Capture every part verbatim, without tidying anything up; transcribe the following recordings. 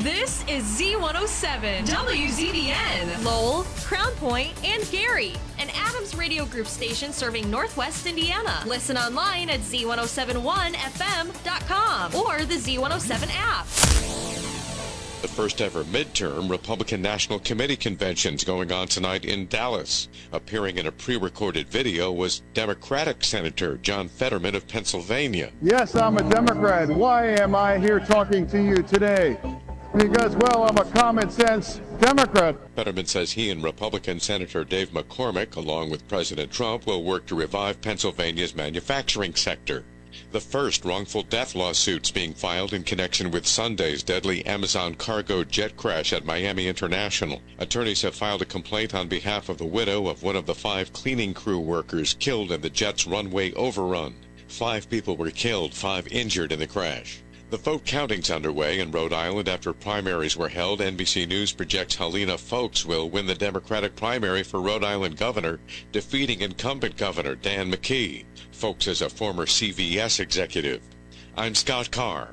This is Z one oh seven, W Z B N, Lowell, Crown Point, and Gary, an Adams Radio Group station serving Northwest Indiana. Listen online at Z one oh seven one F M dot com or the Z one oh seven app. The first ever midterm Republican National Committee conventions going on tonight in Dallas. Appearing in a pre-recorded video was Democratic Senator John Fetterman of Pennsylvania. Yes, I'm a Democrat. Why am I here talking to you today? Because, well, I'm a common sense Democrat. Fetterman says he and Republican Senator Dave McCormick, along with President Trump, will work to revive Pennsylvania's manufacturing sector. The first wrongful death lawsuits being filed in connection with Sunday's deadly Amazon cargo jet crash at Miami International. Attorneys have filed a complaint on behalf of the widow of one of the five cleaning crew workers killed in the jet's runway overrun. Five people were killed, five injured in the crash. The vote counting's underway in Rhode Island after primaries were held. N B C News projects Helena Foulkes will win the Democratic primary for Rhode Island governor, defeating incumbent Governor Dan McKee. Foulkes is a former C V S executive. I'm Scott Carr.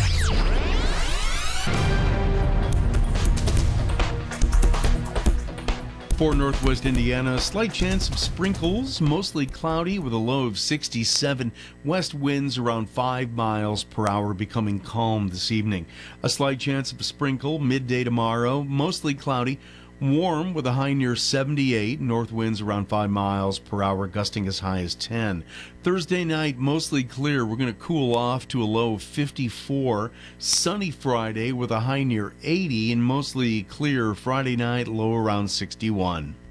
For Northwest Indiana, slight chance of sprinkles, mostly cloudy with a low of sixty-seven. West winds around five miles per hour, becoming calm this evening. A slight chance of a sprinkle midday tomorrow, mostly cloudy. Warm with a high near seventy-eight. North winds around five miles per hour, gusting as high as ten. Thursday night, mostly clear. We're going to cool off to a low of fifty-four. Sunny Friday with a high near eighty, and mostly clear Friday night, low around sixty-one.